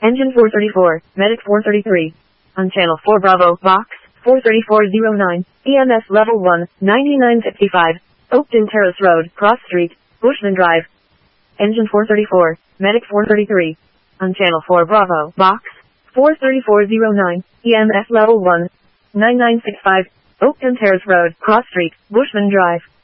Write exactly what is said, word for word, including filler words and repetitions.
Engine four thirty-four, Medic four thirty-three. On Channel four Bravo, Box four thirty-four oh nine, E M S Level one, ninety-nine fifty-five, Oakton Terrace Road, Cross Street, Bushman Drive. Engine four thirty-four, Medic four thirty-three. On Channel four Bravo, Box four thirty-four oh nine, E M S Level one, nine nine six five, Oakton Terrace Road, Cross Street, Bushman Drive.